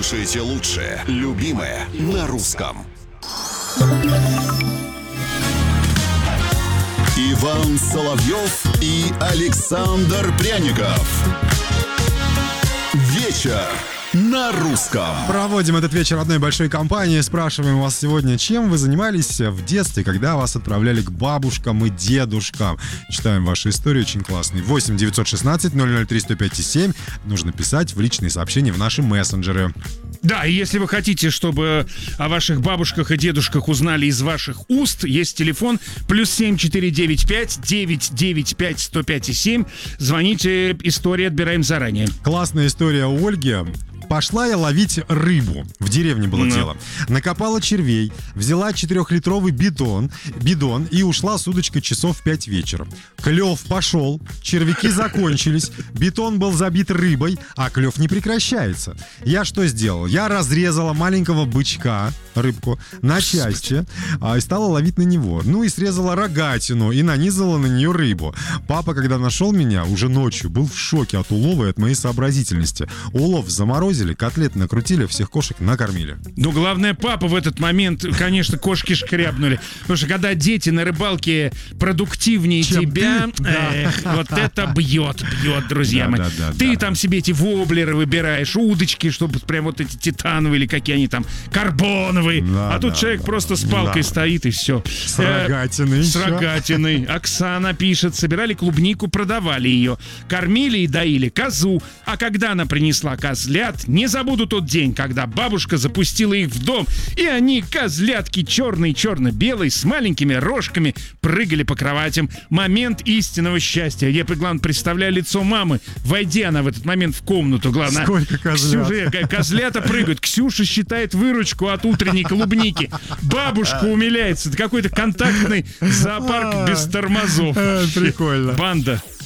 Слушайте лучшее, любимое на русском. Иван Соловьев и Александр Пряников. Вечер на русском. Проводим этот вечер одной большой компанией. Спрашиваем вас сегодня, чем вы занимались в детстве, когда вас отправляли к бабушкам и дедушкам. Читаем ваши истории, очень классные. 8 916 003 105 7. Нужно писать в личные сообщения в наши мессенджеры. Да, и если вы хотите, чтобы о ваших бабушках и дедушках узнали из ваших уст, есть телефон +7 495 995 105 7. Звоните, истории отбираем заранее. Классная история у Ольги. Пошла я ловить рыбу. В деревне было дело. Накопала червей, взяла 4-литровый бидон и ушла с удочкой часов в 5 вечера. Клев пошел, червяки закончились, бидон был забит рыбой, а клев не прекращается. Я что сделал? Я разрезала маленького бычка, рыбку, на части и стала ловить на него. Ну и срезала рогатину и нанизала на нее рыбу. Папа, когда нашел меня уже ночью, был в шоке от улова и от моей сообразительности. Улов заморозили, котлеты накрутили, всех кошек накормили. Ну, главное, папа в этот момент, конечно, кошки шкрябнули. Потому что когда дети на рыбалке продуктивнее тебя, вот это бьет, друзья мои. Ты там себе эти воблеры выбираешь, удочки, чтобы прям вот эти титановые или какие они там, карбоновые. А тут человек просто с палкой стоит и все. С рогатиной. С рогатиной. Оксана пишет, собирали клубнику, продавали ее. Кормили и доили козу. А когда она принесла козлят, не забуду тот день, когда бабушка запустила их в дом, и они, козлятки черно-белые, с маленькими рожками, прыгали по кроватям. Момент истинного счастья. Я, главное, представляю лицо мамы. Войди она в этот момент в комнату, главное. Сколько козлят? Козлята прыгают. Ксюша считает выручку от утренней клубники. Бабушка умиляется. Это какой-то контактный зоопарк без тормозов. Прикольно. Банда.